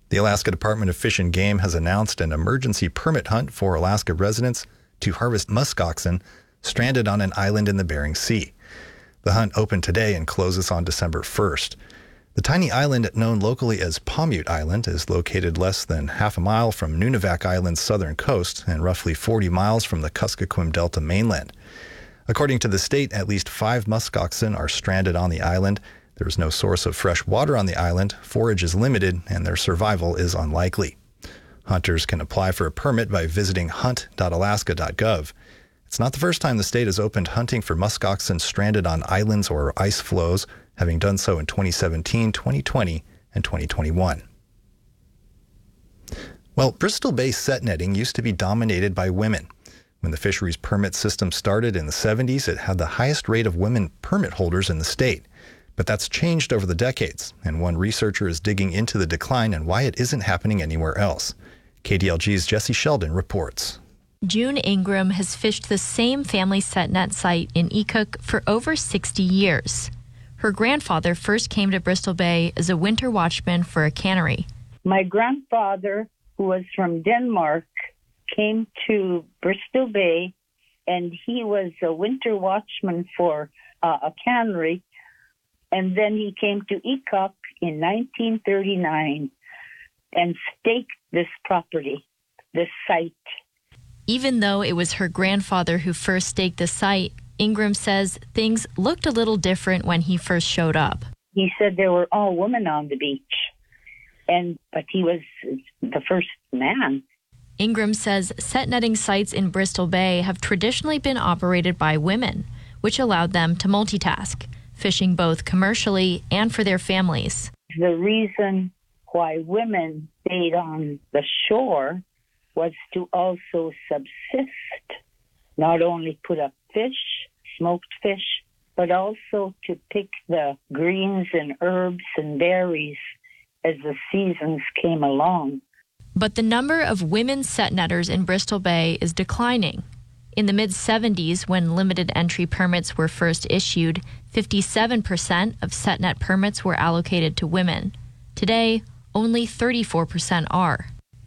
The Alaska Department of Fish and Game has announced an emergency permit hunt for Alaska residents to harvest muskoxen stranded on an island in the Bering Sea. The hunt opened today and closes on December 1st. The tiny island, known locally as Pamut Island, is located less than half a mile from Nunivak Island's southern coast and roughly 40 miles from the Kuskokwim Delta mainland. According to the state, at least 5 muskoxen are stranded on the island. There is no source of fresh water on the island, forage is limited, and their survival is unlikely. Hunters can apply for a permit by visiting hunt.alaska.gov. It's not the first time the state has opened hunting for muskoxen stranded on islands or ice floes, having done so in 2017, 2020, and 2021. Well, Bristol Bay set netting used to be dominated by women. When the fisheries permit system started in the 70s, it had the highest rate of women permit holders in the state. But that's changed over the decades, and one researcher is digging into the decline and why it isn't happening anywhere else. KDLG's Jesse Sheldon reports. June Ingram has fished the same family set net site in Ekuk for over 60 years. Her grandfather first came to Bristol Bay as a winter watchman for a cannery. My grandfather, who was from Denmark, came to Bristol Bay, and he was a winter watchman for a cannery. And then he came to Ekuk in 1939 and staked this property, this site. Even though it was her grandfather who first staked the site, Ingram says things looked a little different when he first showed up. He said there were all women on the beach, but he was the first man. Ingram says set netting sites in Bristol Bay have traditionally been operated by women, which allowed them to multitask, fishing both commercially and for their families. The reason why women stayed on the shore was to also subsist, not only put up fish, smoked fish, but also to pick the greens and herbs and berries as the seasons came along. But the number of women set netters in Bristol Bay is declining. In the mid-70s, when limited entry permits were first issued, 57% of set net permits were allocated to women. Today, only 34% are.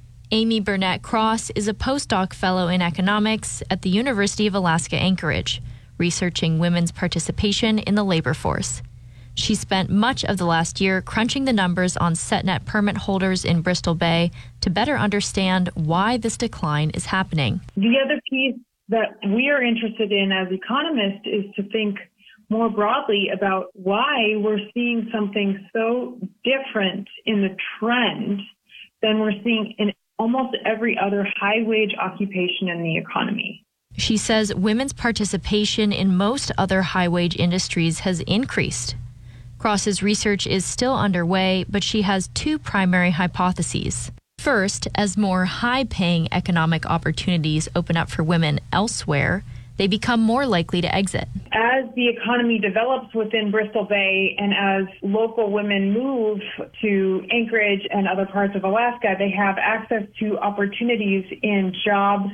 Amy Burnett Cross is a postdoc fellow in economics at the University of Alaska Anchorage, researching women's participation in the labor force. She spent much of the last year crunching the numbers on setnet permit holders in Bristol Bay to better understand why this decline is happening. The other piece that we are interested in as economists is to think more broadly about why we're seeing something so different in the trend than we're seeing in almost every other high-wage occupation in the economy. She says women's participation in most other high-wage industries has increased. Cross's research is still underway, but she has 2 primary hypotheses. First, as more high-paying economic opportunities open up for women elsewhere, they become more likely to exit. As the economy develops within Bristol Bay and as local women move to Anchorage and other parts of Alaska, they have access to opportunities in jobs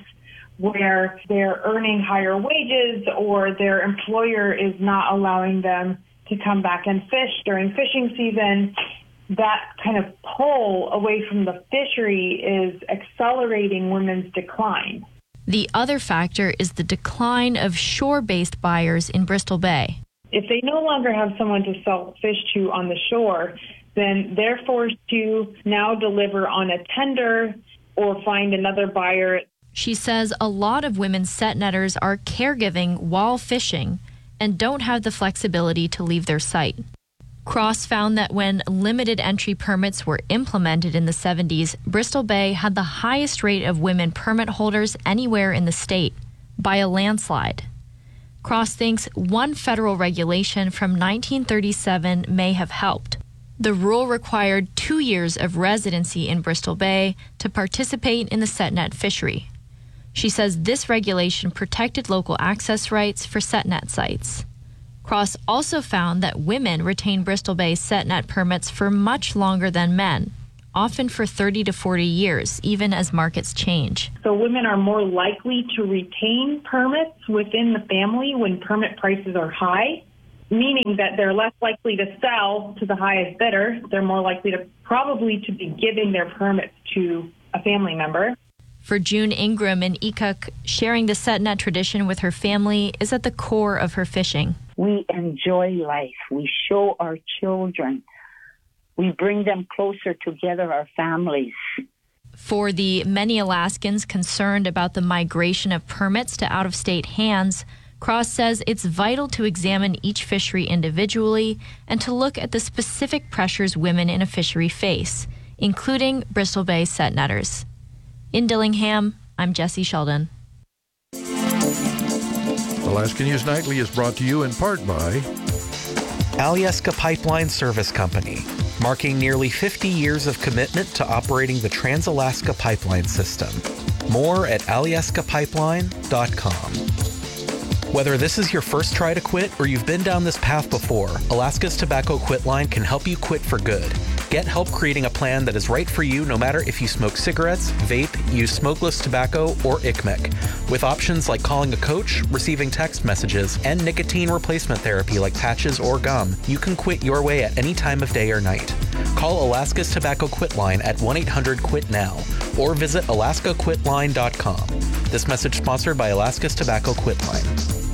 where they're earning higher wages or their employer is not allowing them to come back and fish during fishing season. That kind of pull away from the fishery is accelerating women's decline. The other factor is the decline of shore-based buyers in Bristol Bay. If they no longer have someone to sell fish to on the shore, then they're forced to now deliver on a tender or find another buyer. She says a lot of women set netters are caregiving while fishing and don't have the flexibility to leave their site. Cross found that when limited entry permits were implemented in the 70s, Bristol Bay had the highest rate of women permit holders anywhere in the state, by a landslide. Cross thinks one federal regulation from 1937 may have helped. The rule required 2 years of residency in Bristol Bay to participate in the setnet fishery. She says this regulation protected local access rights for setnet sites. Cross also found that women retain Bristol Bay setnet permits for much longer than men, often for 30 to 40 years, even as markets change. So women are more likely to retain permits within the family when permit prices are high. meaning that they're less likely to sell to the highest bidder. They're more likely to probably to be giving their permits to a family member. For June Ingram in Ikuk, sharing the set net tradition with her family is at the core of her fishing. We enjoy life. We show our children. We bring them closer together, our families. For the many Alaskans concerned about the migration of permits to out-of-state hands, Cross says it's vital to examine each fishery individually and to look at the specific pressures women in a fishery face, including Bristol Bay set netters. In Dillingham, I'm Jessie Sheldon. Alaska News Nightly is brought to you in part by Alyeska Pipeline Service Company, marking nearly 50 years of commitment to operating the Trans-Alaska Pipeline System. More at alyeskapipeline.com. Whether this is your first try to quit or you've been down this path before, Alaska's Tobacco Quit Line can help you quit for good. Get help creating a plan that is right for you no matter if you smoke cigarettes, vape, use smokeless tobacco, or ICMEC. With options like calling a coach, receiving text messages, and nicotine replacement therapy like patches or gum, you can quit your way at any time of day or night. Call Alaska's Tobacco Quit Line at 1-800-QUIT-NOW or visit alaskaquitline.com. This message sponsored by Alaska's Tobacco Quit Line.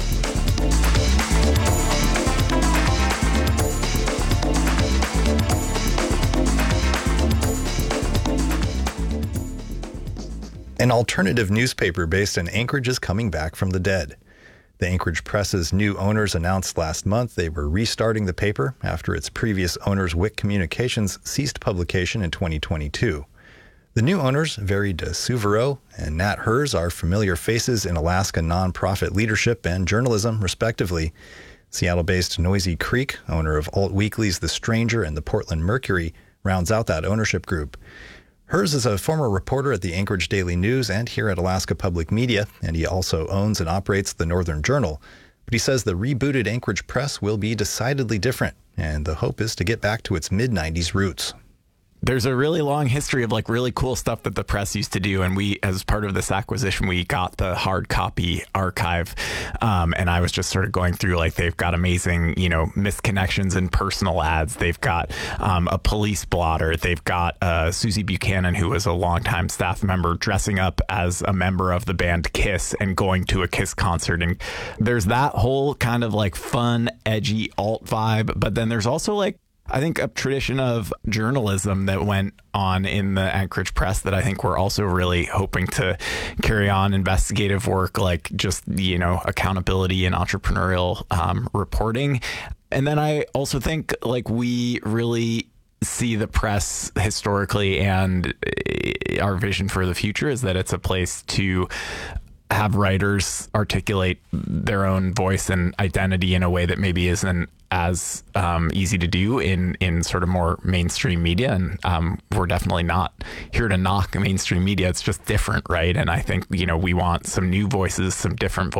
An alternative newspaper based in Anchorage is coming back from the dead. The Anchorage Press's new owners announced last month they were restarting the paper after its previous owners, Wick Communications, ceased publication in 2022. The new owners, Veri de Souvero and Nat Herz, are familiar faces in Alaska nonprofit leadership and journalism, respectively. Seattle-based Noisy Creek, owner of alt weeklies The Stranger and the Portland Mercury, rounds out that ownership group. Herz is a former reporter at the Anchorage Daily News and here at Alaska Public Media, and he also owns and operates the Northern Journal. But he says the rebooted Anchorage Press will be decidedly different, and the hope is to get back to its mid-90s roots. There's a really long history of like really cool stuff that the press used to do. And we, as part of this acquisition, we got the hard copy archive. And I was just sort of going through, like, they've got amazing, misconnections and personal ads. They've got a police blotter. They've got Susie Buchanan, who was a longtime staff member, dressing up as a member of the band Kiss and going to a Kiss concert. And there's that whole kind of like fun, edgy alt vibe. But then there's also like, I think a tradition of journalism that went on in the Anchorage Press that I think we're also really hoping to carry on, investigative work, like just, accountability and entrepreneurial reporting. And then I also think like we really see the press historically, and our vision for the future is that it's a place to have writers articulate their own voice and identity in a way that maybe isn't as easy to do in sort of more mainstream media. And we're definitely not here to knock mainstream media. It's just different, right? And I think, we want some new voices, some different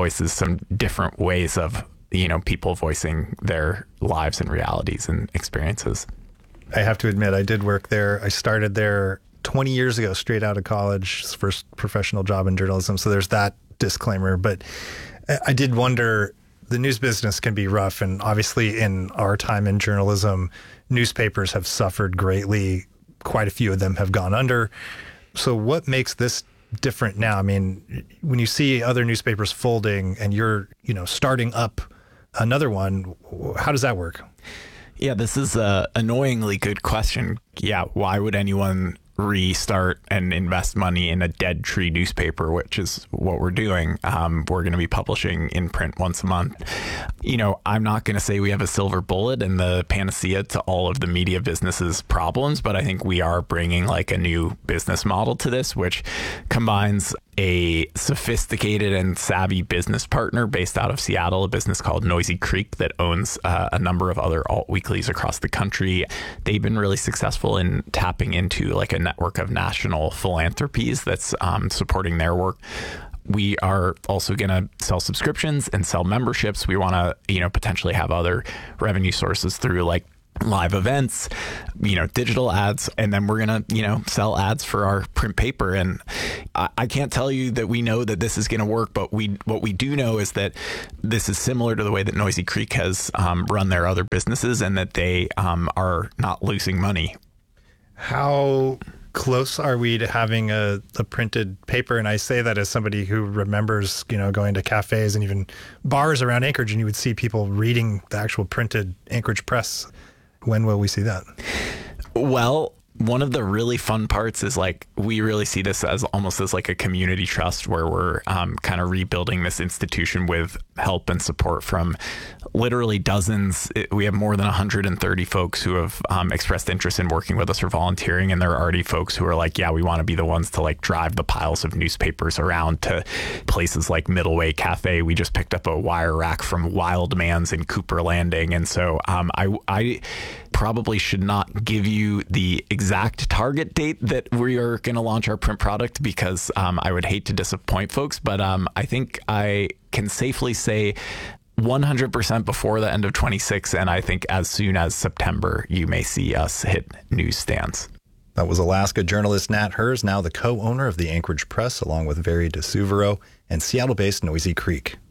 ways of, people voicing their lives and realities and experiences. I have to admit, I did work there. I started there 20 years ago, straight out of college, first professional job in journalism. So there's that disclaimer. But I did wonder, the news business can be rough. And obviously in our time in journalism, newspapers have suffered greatly. Quite a few of them have gone under. So what makes this different now? I mean, when you see other newspapers folding and you're, starting up another one, how does that work? Yeah, this is a annoyingly good question. Yeah, why would anyone restart and invest money in a dead tree newspaper, which is what we're doing? We're going to be publishing in print once a month. I'm not going to say we have a silver bullet and the panacea to all of the media business's problems, but I think we are bringing like a new business model to this, which combines a sophisticated and savvy business partner based out of Seattle, a business called Noisy Creek that owns a number of other alt weeklies across the country. They've been really successful in tapping into like a network of national philanthropies that's supporting their work. We are also going to sell subscriptions and sell memberships. We want to, potentially have other revenue sources through like live events, digital ads, and then we're going to, sell ads for our print paper. And I can't tell you that we know that this is going to work, but what we do know is that this is similar to the way that Noisy Creek has run their other businesses, and that they are not losing money. How close are we to having a printed paper? And I say that as somebody who remembers, going to cafes and even bars around Anchorage, and you would see people reading the actual printed Anchorage Press. When will we see that? Well, one of the really fun parts is we really see this as almost as like a community trust, where we're kind of rebuilding this institution with help and support from literally dozens. We have more than 130 folks who have expressed interest in working with us or volunteering. And there are already folks who are like, yeah, we want to be the ones to drive the piles of newspapers around to places like Middleway Cafe. We just picked up a wire rack from Wildman's in Cooper Landing. And so I probably should not give you the exact target date that we are going to launch our print product, because I would hate to disappoint folks. But I think I can safely say 100% before the end of 26. And I think as soon as September, you may see us hit newsstands. That was Alaska journalist Nat Herz, now the co-owner of the Anchorage Press, along with Very DeSuvero and Seattle-based Noisy Creek.